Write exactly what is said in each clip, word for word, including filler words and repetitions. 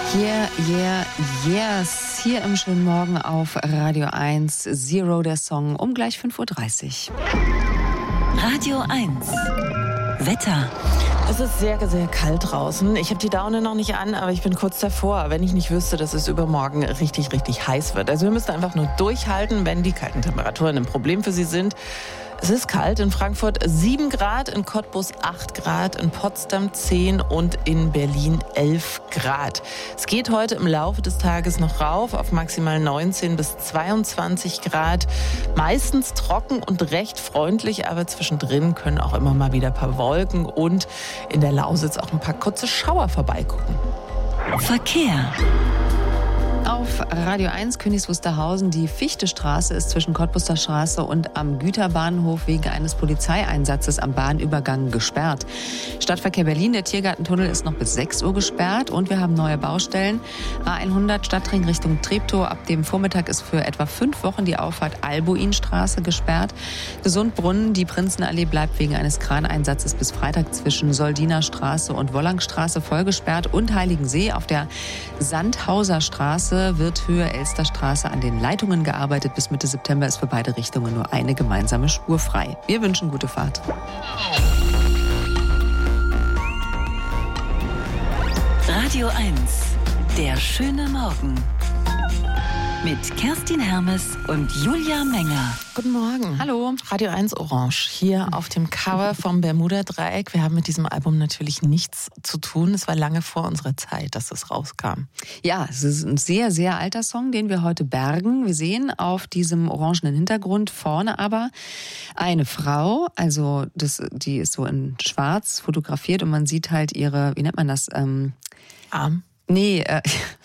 Yeah, yeah, yes. Hier im schönen Morgen auf Radio eins. Zero, der Song, um gleich fünf Uhr dreißig. Radio eins. Wetter. Es ist sehr, sehr kalt draußen. Ich habe die Daune noch nicht an, aber ich bin kurz davor, wenn ich nicht wüsste, dass es übermorgen richtig, richtig heiß wird. Also wir müssen einfach nur durchhalten, wenn die kalten Temperaturen ein Problem für Sie sind. Es ist kalt, in Frankfurt sieben Grad, in Cottbus acht Grad, in Potsdam zehn und in Berlin elf Grad. Es geht heute im Laufe des Tages noch rauf auf maximal neunzehn bis zweiundzwanzig Grad. Meistens trocken und recht freundlich, aber zwischendrin können auch immer mal wieder ein paar Wolken und in der Lausitz auch ein paar kurze Schauer vorbeigucken. Verkehr. Auf Radio eins Königs Wusterhausen. Die Fichtestraße ist zwischen Cottbuser Straße und am Güterbahnhof wegen eines Polizeieinsatzes am Bahnübergang gesperrt. Stadtverkehr Berlin, der Tiergartentunnel ist noch bis sechs Uhr gesperrt und wir haben neue Baustellen. A hundert Stadtring Richtung Treptow. Ab dem Vormittag ist für etwa fünf Wochen die Auffahrt Albuinstraße gesperrt. Gesundbrunnen, die Prinzenallee bleibt wegen eines Kraneinsatzes bis Freitag zwischen Soldiner Straße und Wollangstraße voll gesperrt und Heiligensee. Auf der Sandhauser Straße wird Höhe Elsterstraße an den Leitungen gearbeitet. Bis Mitte September ist für beide Richtungen nur eine gemeinsame Spur frei. Wir wünschen gute Fahrt. Radio eins. Der schöne Morgen. Mit Kerstin Hermes und Julia Menger. Guten Morgen. Hallo. Radio eins Orange, hier auf dem Cover vom Bermuda-Dreieck. Wir haben mit diesem Album natürlich nichts zu tun. Es war lange vor unserer Zeit, dass es rauskam. Ja, es ist ein sehr, sehr alter Song, den wir heute bergen. Wir sehen auf diesem orangenen Hintergrund vorne aber eine Frau, also das, die ist so in schwarz fotografiert und man sieht halt ihre, wie nennt man das? Ähm, Arm? Nee, äh,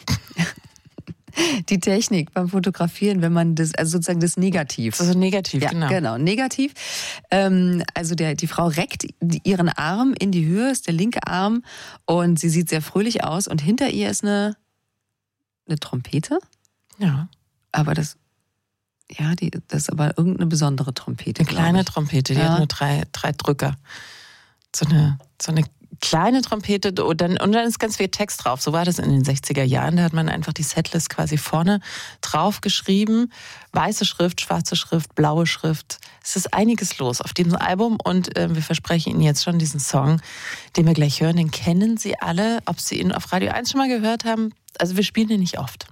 die Technik beim Fotografieren, wenn man das, also sozusagen das Negativ. Also negativ, ja, genau. Genau, negativ. Ähm, also der, die Frau reckt ihren Arm in die Höhe, ist der linke Arm und sie sieht sehr fröhlich aus und hinter ihr ist eine, eine Trompete. Ja. Aber das, ja, die, das ist aber irgendeine besondere Trompete. Eine kleine Trompete, die ja. hat nur drei, drei Drücker. So eine, so eine kleine Trompete und dann, und dann ist ganz viel Text drauf. So war das in den sechziger Jahren. Da hat man einfach die Setlist quasi vorne drauf geschrieben. Weiße Schrift, schwarze Schrift, blaue Schrift. Es ist einiges los auf diesem Album und äh, wir versprechen Ihnen jetzt schon diesen Song, den wir gleich hören. Den kennen Sie alle. Ob Sie ihn auf Radio eins schon mal gehört haben, also wir spielen ihn nicht oft.